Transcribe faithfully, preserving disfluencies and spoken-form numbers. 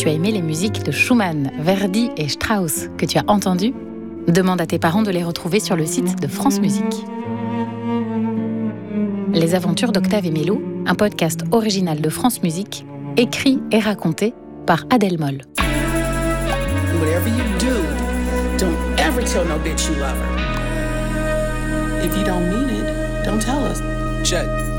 tu as aimé les musiques de Schumann, Verdi et Strauss que tu as entendues, demande à tes parents de les retrouver sur le site de France Musique. Les aventures d'Octave et Mélo, un podcast original de France Musique, écrit et raconté par Adèle Moll. Whatever you do, don't ever tell no bitch you love her. If you don't mean it, don't tell us. Check.